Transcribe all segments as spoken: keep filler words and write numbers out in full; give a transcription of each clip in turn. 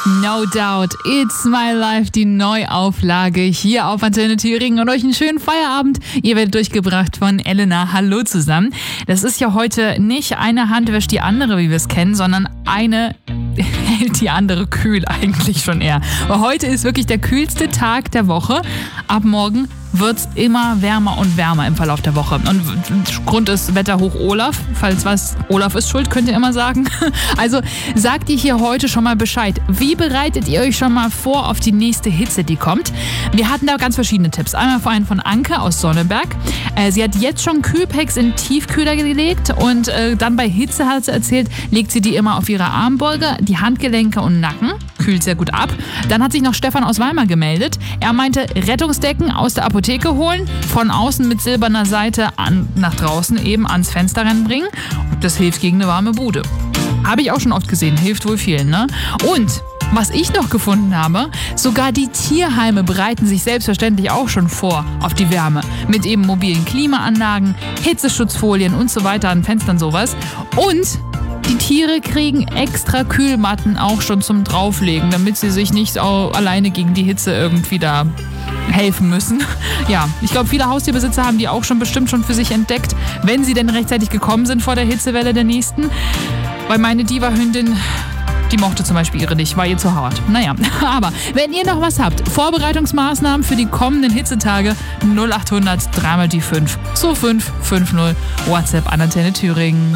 No Doubt, It's My Life, die Neuauflage hier auf Antenne Thüringen und euch einen schönen Feierabend. Ihr werdet durchgebracht von Elena. Hallo zusammen. Das ist ja heute nicht eine Hand wäscht die andere, wie wir es kennen, sondern eine hält die andere kühl eigentlich schon eher. Aber heute ist wirklich der kühlste Tag der Woche. Ab morgen wird es immer wärmer und wärmer im Verlauf der Woche. Und Grund ist Wetter hoch Olaf. Falls was, Olaf ist schuld, könnt ihr immer sagen. Also sagt ihr hier heute schon mal Bescheid. Wie bereitet ihr euch schon mal vor auf die nächste Hitze, die kommt? Wir hatten da ganz verschiedene Tipps. Einmal vor allem von Anke aus Sonneberg. Äh, sie hat jetzt schon Kühlpacks in Tiefkühler gelegt und äh, dann bei Hitze, hat sie erzählt, legt sie die immer auf ihre Armbeuge, die Handgelenke und Nacken. Kühlt sehr gut ab. Dann hat sich noch Stefan aus Weimar gemeldet. Er meinte, Rettungsdecken aus der Apotheke holen, von außen mit silberner Seite an, nach draußen eben ans Fenster ranbringen. Das hilft gegen eine warme Bude. Habe ich auch schon oft gesehen, hilft wohl vielen, ne? Und was ich noch gefunden habe, sogar die Tierheime bereiten sich selbstverständlich auch schon vor auf die Wärme. Mit eben mobilen Klimaanlagen, Hitzeschutzfolien und so weiter an Fenstern sowas. Und die Tiere kriegen extra Kühlmatten auch schon zum Drauflegen, damit sie sich nicht auch alleine gegen die Hitze irgendwie da helfen müssen. Ja, ich glaube, viele Haustierbesitzer haben die auch schon bestimmt schon für sich entdeckt, wenn sie denn rechtzeitig gekommen sind vor der Hitzewelle der nächsten. Weil meine Diva-Hündin, die mochte zum Beispiel ihre nicht, war ihr zu hart. Naja, aber wenn ihr noch was habt, Vorbereitungsmaßnahmen für die kommenden Hitzetage, null acht hundert drei mal die fünf zwei fünf fünf null, WhatsApp an Antenne Thüringen.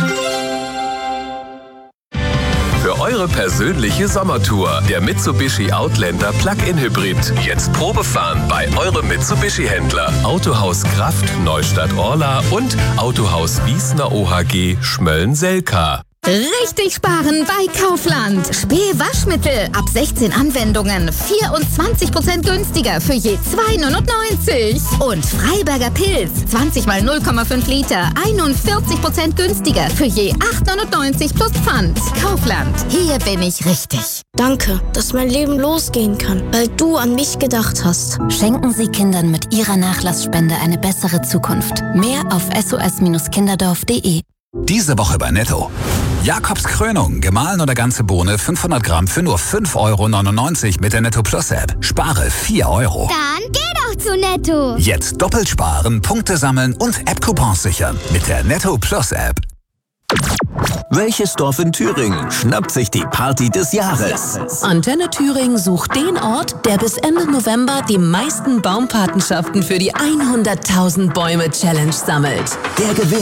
Für eure persönliche Sommertour. Der Mitsubishi Outlander Plug-in Hybrid. Jetzt Probefahren bei eurem Mitsubishi-Händler. Autohaus Kraft Neustadt-Orla und Autohaus Wiesner O H G Schmölln-Selka. Richtig sparen bei Kaufland. Spee-Waschmittel ab sechzehn Anwendungen. vierundzwanzig Prozent günstiger für je zwei neunundneunzig. Und Freiberger Pilz. zwanzig mal null Komma fünf Liter. einundvierzig Prozent günstiger für je acht neunundneunzig plus Pfand. Kaufland. Hier bin ich richtig. Danke, dass mein Leben losgehen kann, weil du an mich gedacht hast. Schenken Sie Kindern mit Ihrer Nachlassspende eine bessere Zukunft. Mehr auf s o s kinderdorf punkt de. Diese Woche bei Netto. Jakobs Krönung, gemahlen oder ganze Bohne, fünfhundert Gramm für nur fünf Euro neunundneunzig mit der Netto Plus App. Spare vier Euro. Dann geh doch zu Netto. Jetzt doppelt sparen, Punkte sammeln und App-Coupons sichern mit der Netto Plus App. Welches Dorf in Thüringen schnappt sich die Party des Jahres? Antenne Thüringen sucht den Ort, der bis Ende November die meisten Baumpatenschaften für die hunderttausend Bäume Challenge sammelt. Der Gewinn